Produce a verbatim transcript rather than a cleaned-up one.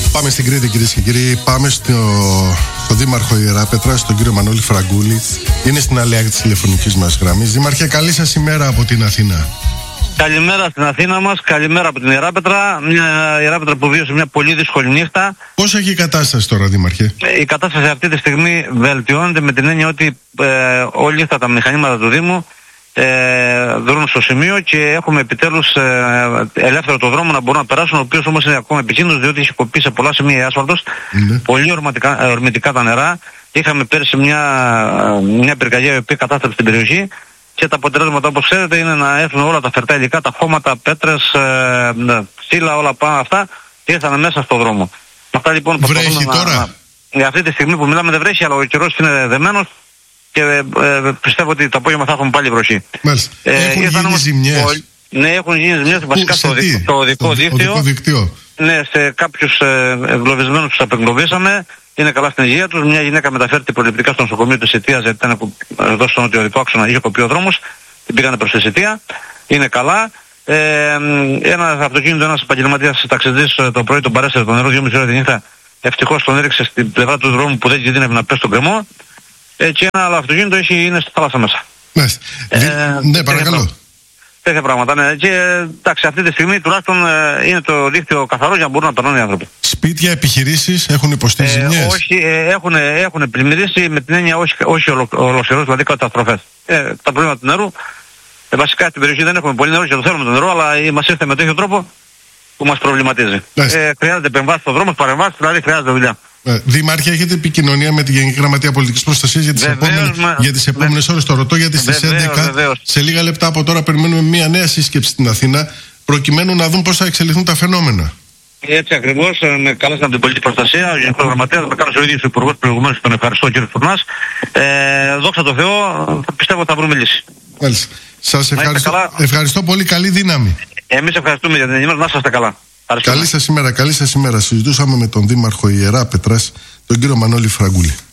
Πάμε στην Κρήτη, κυρίες και κύριοι. Πάμε στο, στο Δήμαρχο Ιεράπετρα, στον κύριο Μανώλη Φραγκούλη. Είναι στην άλλη άκρη της τηλεφωνικής μας γραμμής. Δήμαρχε, καλή σας ημέρα από την Αθήνα. Καλημέρα στην Αθήνα μας, καλημέρα από την Ιεράπετρα. Μια Ιεράπετρα που βίωσε μια πολύ δύσκολη νύχτα. Πώς έχει η κατάσταση τώρα, Δήμαρχε? Η κατάσταση αυτή τη στιγμή βελτιώνεται με την έννοια ότι ε, όλοι αυτά τα μηχανήματα του Δήμου ε, δρούν στο σημείο και έχουμε επιτέλους ε, ελεύθερο το δρόμο να μπορούν να περάσουν, ο οποίος όμως είναι ακόμα επικίνδυνος διότι έχει κοπεί σε πολλά σημεία άσφαλτος, mm-hmm. πολύ ορμητικά, ορμητικά τα νερά. Είχαμε πέρσι μια, μια πυρκαγιά η οποία κατάστρεψε την περιοχή. Και τα αποτελέσματα, όπως ξέρετε, είναι να έρθουν όλα τα φερτά υλικά, τα χώματα, πέτρες, ε, ξύλα, όλα πάνω αυτά και ήρθαν μέσα στο δρόμο. Αυτά λοιπόν βρέχει να, τώρα. Να, για αυτή τη στιγμή που μιλάμε δεν βρέχει, αλλά ο καιρός είναι δεμένος και ε, ε, πιστεύω ότι το απόγευμα θα έχουμε πάλι βροχή. Μάλιστα. Ε, έχουν γίνει όμως, ζημιές. Ο, ναι, έχουν γίνει ζημιές βασικά στο οδικό δίκτυο. δίκτυο. Ναι, σε κάποιους ε, εγκλωβισμένους τους απεγκλωβίσαμε. Είναι καλά στην υγεία τους. Μια γυναίκα μεταφέρθηκε προληπτικά στο νοσοκομείο της Αιτίας, γιατί ήταν εδώ στο νοτιοδικό άξονα, είχε κοπεί ο δρόμος. Την πήγανε προς τη Αιτία. Είναι καλά. Ε, ένα αυτοκίνητο, ένας επαγγελματίας ταξιδιτής το πρωί τον παρέσυρε το νερό, δυόμιση ώρα τη νύχτα. Ευτυχώς τον έριξε στην πλευρά του δρόμου που δεν κινδύνευε να πέσει στον κρεμό. Ε, και ένα άλλο αυτοκίνητο έχει, είναι στη θάλασσα μέσα. Ε, ε, ναι, παρακαλώ. Τέτοια πράγματα, ναι. Και εντάξει, αυτή τη στιγμή τουλάχιστον ε, είναι το δίκτυο καθαρό για να μπορούν να περνάνε οι άνθρωποι. Σπίτια, επιχειρήσεις έχουν υποστεί ζημιές? Ε, όχι, ε, έχουν, έχουν πλημμυρίσει με την έννοια όχι, όχι ολο, ολοκληρώσει, δηλαδή καταστροφές. Ε, τα προβλήματα του νερού, ε, βασικά στην περιοχή δεν έχουμε πολύ νερό και το θέλουμε το νερό, αλλά μας ήρθε με τέτοιο τρόπο που μας προβληματίζει. Ε, χρειάζεται επεμβάσεις στον δρόμο, παρεμβάσεις, δηλαδή χρειάζεται δουλειά. Δήμαρχε, έχετε επικοινωνία με τη Γενική Γραμματεία Πολιτικής Προστασίας για τις επόμενες, μα... για τις επόμενες ώρες? Το ρωτώ γιατί στις βεβαίως, έντεκα βεβαίως. Σε λίγα λεπτά από τώρα περιμένουμε μια νέα σύσκεψη στην Αθήνα προκειμένου να δουν πώς θα εξελιχθούν τα φαινόμενα. Έτσι ακριβώς, με κάλεσαν από την Πολιτική Προστασία, ο Γενικός Γραμματέας, με κάλεσε ο ίδιος ο Υπουργός προηγουμένως, τον ευχαριστώ κύριο Φουρνάς. Ε, δόξα τω Θεώ, πιστεύω θα βρούμε λύση. Μάλιστα. Σας ευχαριστώ, ευχαριστώ πολύ, καλή δύναμη. Εμείς ευχαριστούμε για την ενημέρωση, να είστε καλά. Καλή σας ημέρα, καλή σας ημέρα. Συζητούσαμε με τον Δήμαρχο Ιεράπετρας, τον κύριο Μανώλη Φραγκούλη.